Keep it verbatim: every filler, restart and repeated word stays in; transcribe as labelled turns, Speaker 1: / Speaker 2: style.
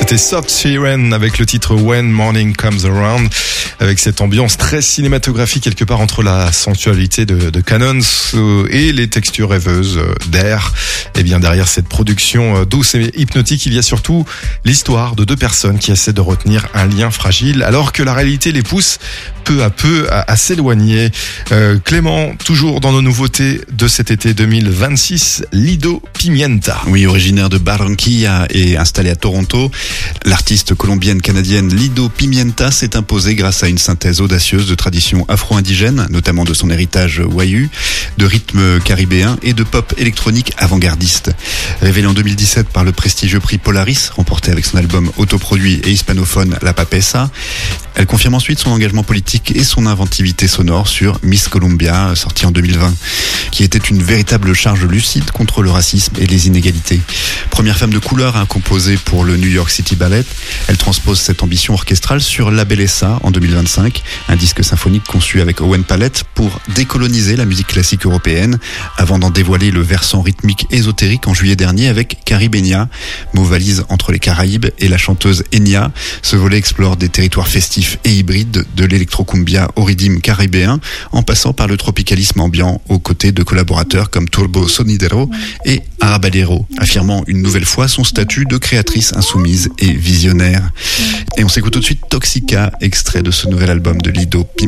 Speaker 1: C'était Soft Siren avec le titre When Morning Comes Around, avec cette ambiance très cinématographique quelque part entre la sensualité de, de Canons et les textures rêveuses d'Air. Et bien derrière cette production douce et hypnotique, il y a surtout l'histoire de deux personnes qui essaient de retenir un lien fragile alors que la réalité les pousse peu à peu à, à s'éloigner. Euh, Clément, toujours dans nos nouveautés de cet été deux mille vingt-six, Lido Pimienta.
Speaker 2: Oui, originaire de Barranquilla et installé à Toronto, l'artiste colombienne-canadienne Lido Pimienta s'est imposée grâce à une synthèse audacieuse de traditions afro-indigènes, notamment de son héritage wayu, de rythmes caribéens et de pop électronique avant-gardiste. Révélée en deux mille dix-sept par le prestigieux prix Polaris, remporté avec son album autoproduit et hispanophone La Papessa, elle confirme ensuite son engagement politique et son inventivité sonore sur Miss Columbia, sorti en deux mille vingt, qui était une véritable charge lucide contre le racisme et les inégalités. Première femme de couleur à composer pour le New York City Ballet, elle transpose cette ambition orchestrale sur La Belleza en deux mille vingt-cinq, un disque symphonique conçu avec Owen Palette pour décoloniser la musique classique européenne, avant d'en dévoiler le versant rythmique ésotérique en juillet dernier avec Caribenia, mot valise entre les Caraïbes et la chanteuse Enya. Ce volet explore des territoires festifs et hybrides de l'électrocumbia au rythme caribéen, en passant par le tropicalisme ambiant aux côtés de collaborateurs comme Turbo Sonidero et Arabadero, affirmant une nouvelle fois son statut de créatrice insoumise et visionnaire. Et on s'écoute tout de suite Toxica, extrait de ce nouvel album de Lido Pimienta.